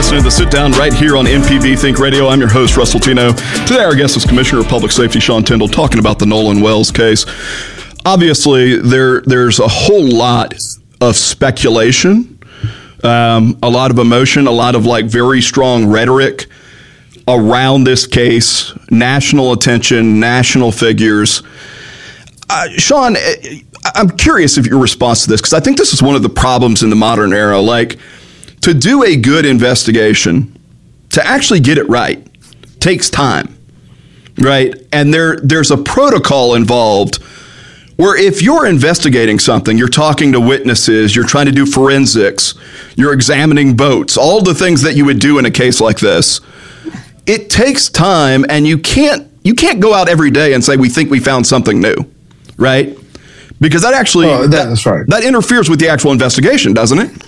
listening to The Sit Down right here on MPB Think Radio. I'm your host, Russell Tino. Today, our guest is Commissioner of Public Safety Sean Tindell, talking about the Nolan Wells case. Obviously, there's a whole lot of speculation, a lot of emotion, a lot of very strong rhetoric around this case, national attention, national figures. Sean, I'm curious of your response to this, because I think this is one of the problems in the modern era. To do a good investigation, to actually get it right, takes time, right? And there's a protocol involved where if you're investigating something, you're talking to witnesses, you're trying to do forensics, you're examining boats, all the things that you would do in a case like this. It takes time, and you can't go out every day and say, we think we found something new, right? Because that actually, that's right. That interferes with the actual investigation, doesn't it?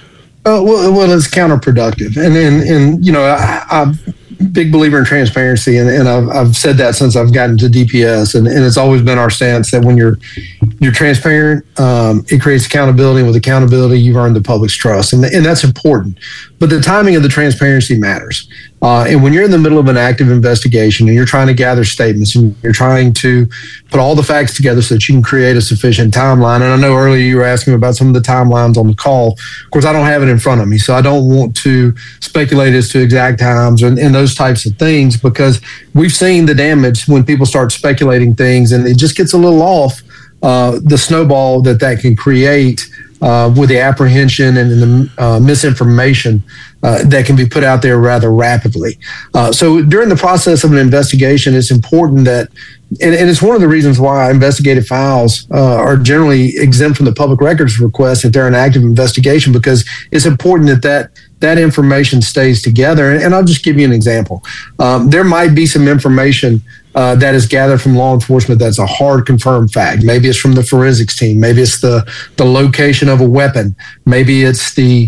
Well, it's counterproductive, and I'm a big believer in transparency, and I've said that since I've gotten to DPS, and it's always been our stance that when you're transparent, it creates accountability, and with accountability, you've earned the public's trust, and that's important. But the timing of the transparency matters. And when you're in the middle of an active investigation and you're trying to gather statements and you're trying to put all the facts together so that you can create a sufficient timeline. And I know earlier you were asking about some of the timelines on the call. Of course, I don't have it in front of me, so I don't want to speculate as to exact times and those types of things, because we've seen the damage when people start speculating things and it just gets a little off, the snowball that can create with the apprehension and the misinformation that can be put out there rather rapidly. So during the process of an investigation, it's important that, and it's one of the reasons why investigative files are generally exempt from the public records request if they're an active investigation, because it's important that information stays together. And I'll just give you an example. There might be some information that is gathered from law enforcement that's a hard confirmed fact. Maybe it's from the forensics team. Maybe it's the location of a weapon. Maybe it's the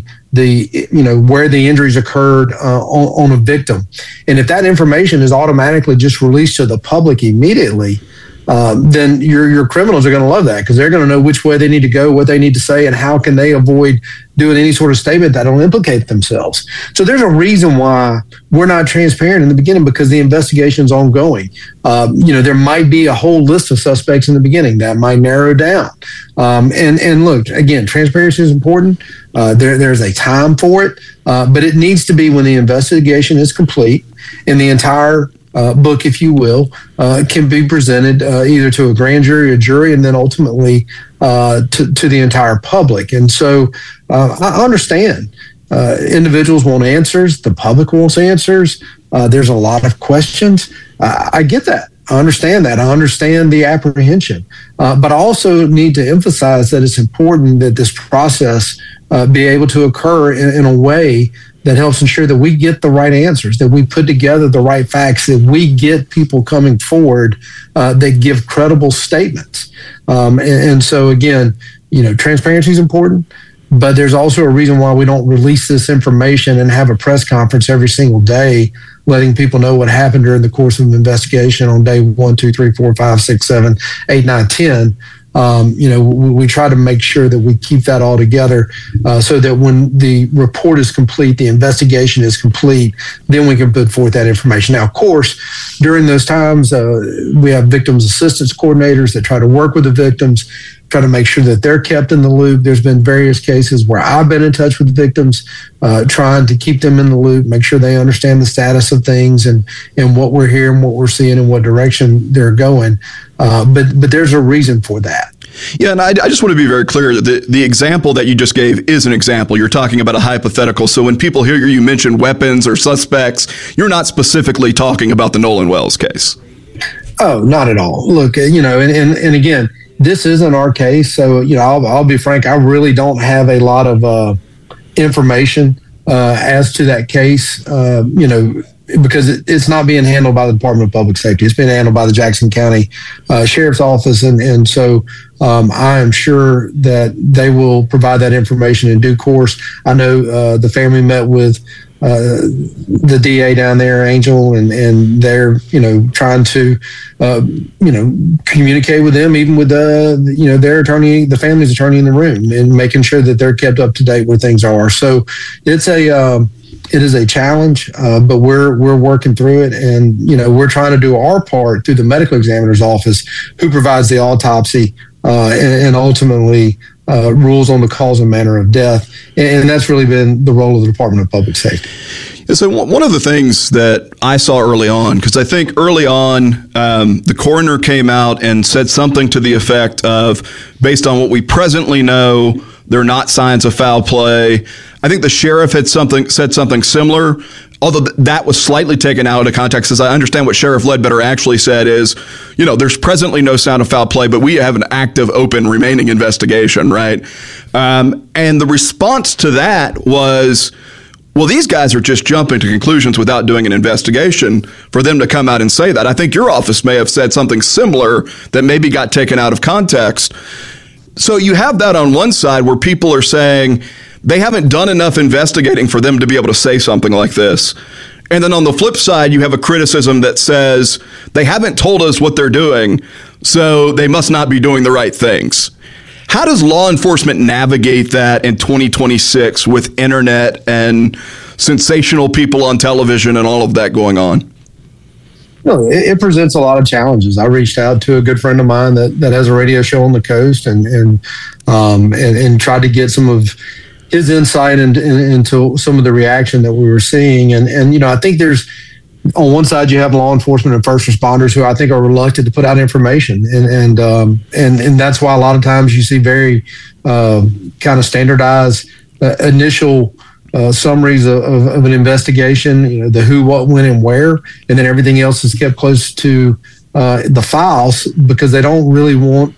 where the injuries occurred on a victim. And if that information is automatically just released to the public immediately, then your criminals are going to love that, because they're going to know which way they need to go, what they need to say, and how can they avoid doing any sort of statement that'll implicate themselves. So there's a reason why we're not transparent in the beginning, because the investigation's ongoing. There might be a whole list of suspects in the beginning that might narrow down. And look, again, transparency is important. There's a time for it, but it needs to be when the investigation is complete and the entire book, if you will, can be presented either to a grand jury, a jury, and then ultimately to the entire public. And so I understand individuals want answers. The public wants answers. There's a lot of questions. I get that. I understand that. I understand the apprehension. But I also need to emphasize that it's important that this process be able to occur in a way that helps ensure that we get the right answers, that we put together the right facts, that we get people coming forward that give credible statements. And so, again, transparency is important, but there's also a reason why we don't release this information and have a press conference every single day, letting people know what happened during the course of an investigation on day 1, 2, 3, 4, 5, 6, 7, 8, 9, 10. We try to make sure that we keep that all together so that when the report is complete, the investigation is complete, then we can put forth that information. Now, of course, during those times, we have victims assistance coordinators that try to work with the victims, try to make sure that they're kept in the loop. There's been various cases where I've been in touch with the victims, trying to keep them in the loop, make sure they understand the status of things and what we're hearing, what we're seeing, and what direction they're going. But there's a reason for that. Yeah, and I just want to be very clear that the example that you just gave is an example. You're talking about a hypothetical. So when people hear you mention weapons or suspects, you're not specifically talking about the Nolan Wells case. Oh, not at all. Look, and again, this isn't our case. So, I'll be frank, I really don't have a lot of information as to that case, because it's not being handled by the Department of Public Safety. It's being handled by the Jackson County Sheriff's Office. And so I am sure that they will provide that information in due course. I know the family met with the DA down there, Angel, and they're, trying to, communicate with them, even with their attorney, the family's attorney in the room, and making sure that they're kept up to date where things are. So it's It is a challenge, but we're working through it, and we're trying to do our part through the medical examiner's office, who provides the autopsy and ultimately rules on the cause and manner of death, and that's really been the role of the Department of Public Safety. So one of the things that I saw early on, because I think early on the coroner came out and said something to the effect of, based on what we presently know, they're not signs of foul play. I think the sheriff had said something similar, although that was slightly taken out of context. As I understand what Sheriff Ledbetter actually said is, there's presently no sign of foul play, but we have an active, open, remaining investigation, right? And the response to that was, well, these guys are just jumping to conclusions without doing an investigation for them to come out and say that. I think your office may have said something similar that maybe got taken out of context. So you have that on one side where people are saying they haven't done enough investigating for them to be able to say something like this. And then on the flip side, you have a criticism that says they haven't told us what they're doing, so they must not be doing the right things. How does law enforcement navigate that in 2026 with internet and sensational people on television and all of that going on? No, it presents a lot of challenges. I reached out to a good friend of mine that has a radio show on the coast and tried to get some of his insight into some of the reaction that we were seeing. And I think there's, on one side, you have law enforcement and first responders who I think are reluctant to put out information, and that's why a lot of times you see very kind of standardized initial summaries of an investigation, the who, what, when, and where, and then everything else is kept close to the files because they don't really want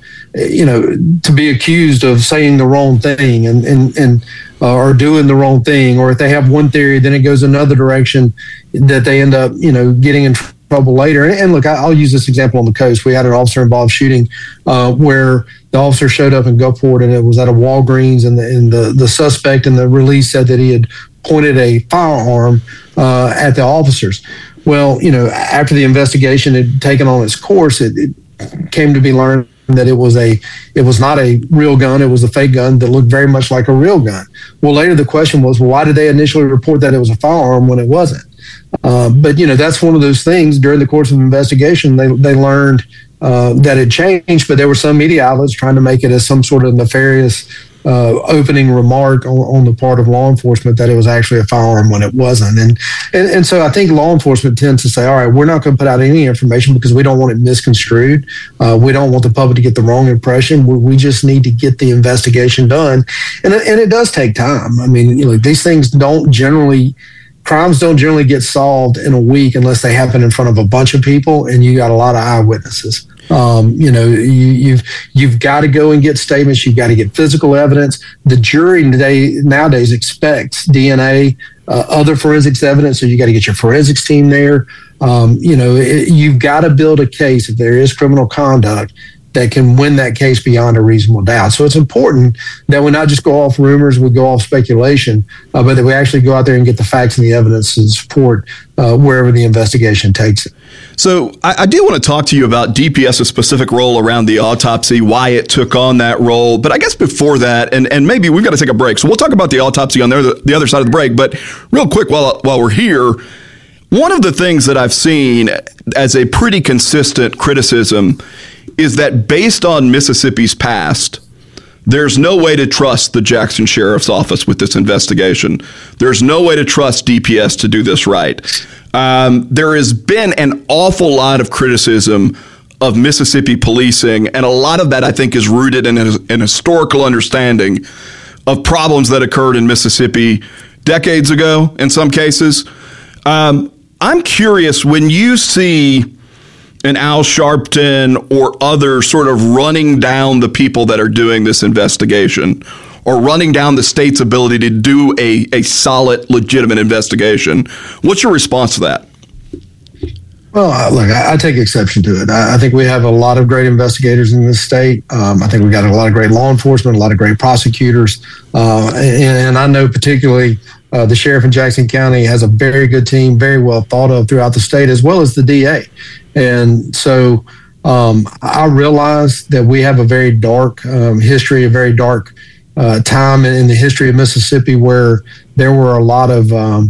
to be accused of saying the wrong thing and or doing the wrong thing, or if they have one theory, then it goes another direction that they end up, getting in trouble later. And look, I'll use this example on the coast. We had an officer-involved shooting where the officer showed up in Gulfport, and it was at a Walgreens, and the suspect in the release said that he had pointed a firearm at the officers. Well, after the investigation had taken on its course, it came to be learned that it was not a real gun. It was a fake gun that looked very much like a real gun. Well, later the question was, well, why did they initially report that it was a firearm when it wasn't? But that's one of those things. During the course of the investigation, they learned that it changed, but there were some media outlets trying to make it as some sort of nefarious opening remark on the part of law enforcement that it was actually a firearm when it wasn't. And so I think law enforcement tends to say, all right, we're not going to put out any information because we don't want it misconstrued. We don't want the public to get the wrong impression. We just need to get the investigation done. And it does take time. I mean, these things crimes don't generally get solved in a week unless they happen in front of a bunch of people and you got a lot of eyewitnesses. You've got to go and get statements. You've got to get physical evidence. The jury nowadays expects DNA, other forensics evidence. So you got to get your forensics team there. You've got to build a case if there is criminal conduct that can win that case beyond a reasonable doubt. So it's important that we not just go off rumors, we go off speculation, but that we actually go out there and get the facts and the evidence and support wherever the investigation takes it. So I do want to talk to you about DPS's specific role around the autopsy, why it took on that role. But I guess before that, and maybe we've got to take a break. So we'll talk about the autopsy on the other side of the break. But real quick, while we're here, one of the things that I've seen as a pretty consistent criticism is that based on Mississippi's past, there's no way to trust the Jackson Sheriff's Office with this investigation. There's no way to trust DPS to do this right. There has been an awful lot of criticism of Mississippi policing, and a lot of that, I think, is rooted in an historical understanding of problems that occurred in Mississippi decades ago in some cases. I'm curious, when you see an Al Sharpton or other sort of running down the people that are doing this investigation or running down the state's ability to do a solid, legitimate investigation, what's your response to that? Well, look, I take exception to it. I think we have a lot of great investigators in this state. I think we've got a lot of great law enforcement, a lot of great prosecutors. And I know particularly the sheriff in Jackson County has a very good team, very well thought of throughout the state, as well as the DA. And so I realize that we have a very dark history, a very dark time in the history of Mississippi where there were a lot of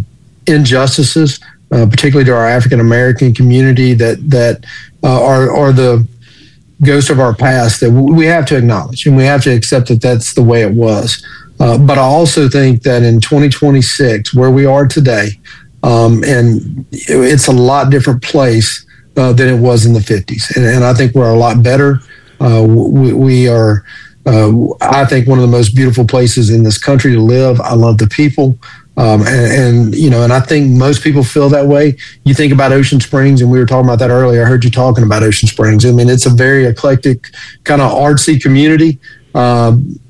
injustices, particularly to our African American community, that are the ghost of our past that we have to acknowledge, and we have to accept that that's the way it was. But I also think that in 2026, where we are today, and it's a lot different place than it was in the 50s. And I think we're a lot better. We are, I think, one of the most beautiful places in this country to live. I love the people. And I think most people feel that way. You think about Ocean Springs, and we were talking about that earlier. I heard you talking about Ocean Springs. I mean, it's a very eclectic, kind of artsy community. And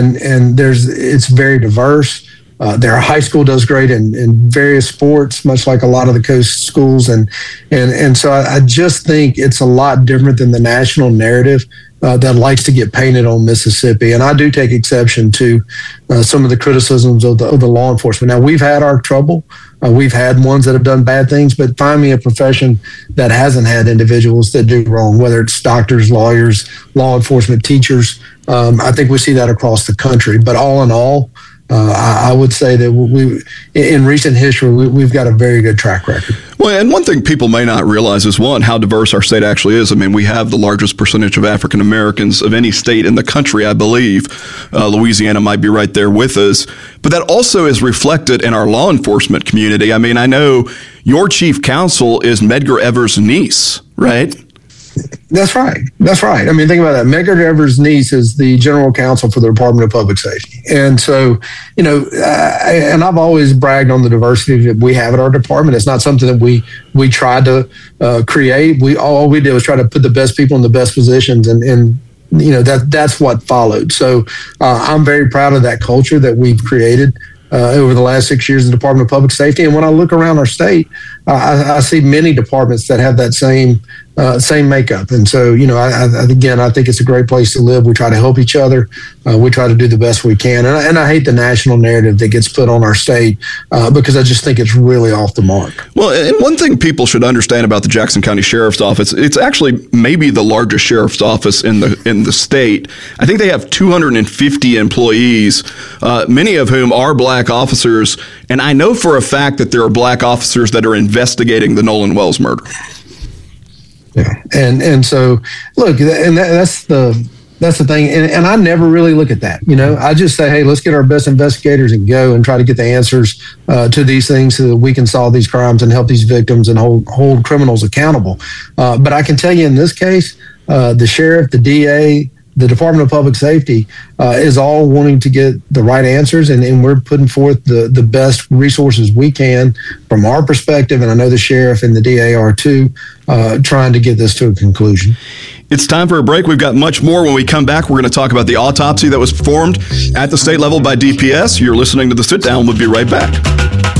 it's very diverse. Their high school does great in various sports, much like a lot of the coast schools. And so I just think it's a lot different than the national narrative that likes to get painted on Mississippi. And I do take exception to some of the criticisms of the law enforcement. Now, we've had our trouble. We've had ones that have done bad things, but find me a profession that hasn't had individuals that do wrong, whether it's doctors, lawyers, law enforcement, teachers. I think we see that across the country. But all in all, I would say that in recent history, we've got a very good track record. Well, and one thing people may not realize is, one, how diverse our state actually is. I mean, we have the largest percentage of African Americans of any state in the country, I believe. Louisiana might be right there with us. But that also is reflected in our law enforcement community. I mean, I know your chief counsel is Medgar Evers' niece, right? That's right. I mean, think about that. Medgar Evers' niece is the general counsel for the Department of Public Safety. And so, and I've always bragged on the diversity that we have at our department. It's not something that we tried to create. All we did was try to put the best people in the best positions, and that's what followed. So I'm very proud of that culture that we've created over the last 6 years in the Department of Public Safety. And when I look around our state, I see many departments that have that same makeup. And so, I think it's a great place to live. We try to help each other. We try to do the best we can. And I hate the national narrative that gets put on our state because I just think it's really off the mark. Well, and one thing people should understand about the Jackson County Sheriff's Office, it's actually maybe the largest sheriff's office in the state. I think they have 250 employees, many of whom are black officers. And I know for a fact that there are black officers that are investigating the Nolan Wells murder. Yeah. And so, look, and that's the thing. And I never really look at that. I just say, hey, let's get our best investigators and go and try to get the answers to these things so that we can solve these crimes and help these victims and hold criminals accountable. But I can tell you in this case, the sheriff, the DA, the Department of Public Safety is all wanting to get the right answers, and we're putting forth the best resources we can from our perspective, and I know the sheriff and the DA are too, trying to get this to a conclusion. It's time for a break. We've got much more. When we come back, we're going to talk about the autopsy that was performed at the state level by DPS. You're listening to The Sit Down. We'll be right back.